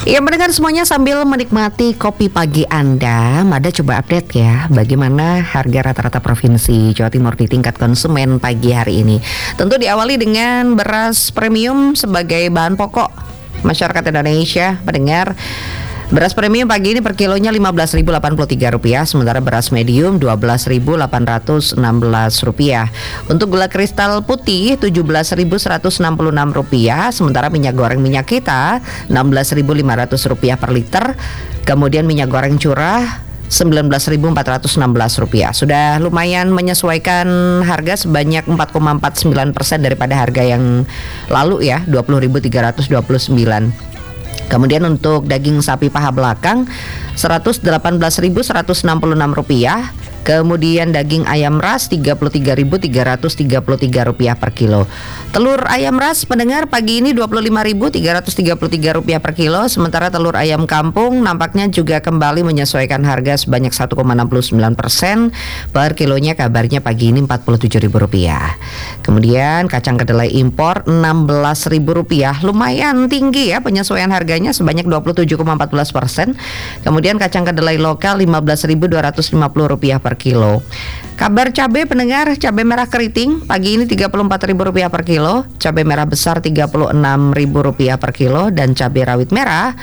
Ya, mendengar semuanya sambil menikmati kopi pagi Anda, Mada coba update ya bagaimana harga rata-rata provinsi Jawa Timur di tingkat konsumen pagi hari ini. Tentu diawali dengan beras premium sebagai bahan pokok masyarakat Indonesia. Mendengar beras premium pagi ini per kilonya Rp15.083, sementara beras medium Rp12.816. Untuk gula kristal putih Rp17.166, sementara minyak goreng minyak kita Rp16.500 per liter. Kemudian minyak goreng curah Rp19.416. Sudah lumayan menyesuaikan harga sebanyak 4,49% daripada harga yang lalu ya, Rp20.329. Kemudian untuk daging sapi paha belakang Rp118.166. Kemudian daging ayam ras Rp33.333 per kilo. Telur ayam ras pendengar pagi ini Rp25.333 per kilo. Sementara telur ayam kampung nampaknya juga kembali menyesuaikan harga sebanyak 1,69%. Per kilonya kabarnya pagi ini Rp47.000. Kemudian kacang kedelai impor Rp16.000. Lumayan tinggi ya penyesuaian harganya sebanyak 27,14%. Kemudian kacang kedelai lokal Rp15.250 per kilo. Kabar cabai pendengar, cabai merah keriting pagi ini Rp34.000 per kilo, cabai merah besar Rp36.000 per kilo, dan cabai rawit merah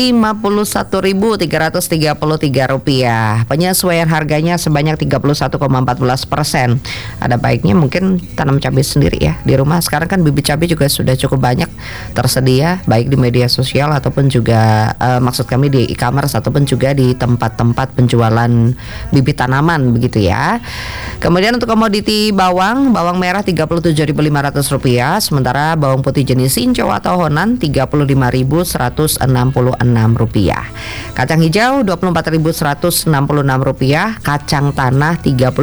Rp51.333. Penyesuaian harganya sebanyak 31,14%. Ada baiknya mungkin tanam cabai sendiri ya di rumah. Sekarang kan bibit cabai juga sudah cukup banyak tersedia, baik di media sosial ataupun juga maksud kami di e-commerce ataupun juga di tempat-tempat penjualan bibit tanaman begitu ya. Kemudian untuk komoditi bawang merah Rp37.500, sementara bawang putih jenis Sinco atau Honan Rp35.166. Kacang hijau Rp24.166, kacang tanah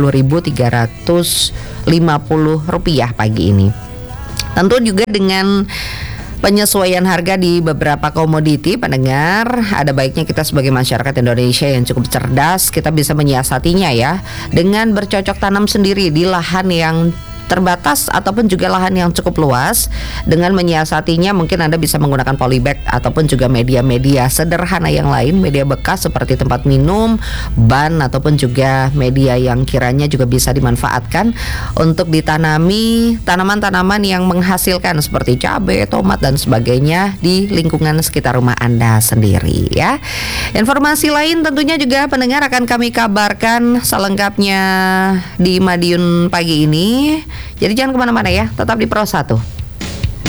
Rp30.350 pagi ini. Tentu juga dengan penyesuaian harga di beberapa komoditi pendengar, ada baiknya kita sebagai masyarakat Indonesia yang cukup cerdas, kita bisa menyiasatinya ya dengan bercocok tanam sendiri di lahan yang terbatas ataupun juga lahan yang cukup luas. Dengan menyiasatinya mungkin Anda bisa menggunakan polybag ataupun juga media-media sederhana yang lain, media bekas seperti tempat minum, ban ataupun juga media yang kiranya juga bisa dimanfaatkan untuk ditanami tanaman-tanaman yang menghasilkan seperti cabai, tomat dan sebagainya di lingkungan sekitar rumah Anda sendiri ya. Informasi lain tentunya juga pendengar akan kami kabarkan selengkapnya di Madiun pagi ini. Jadi jangan kemana-mana ya, tetap di Pro 1.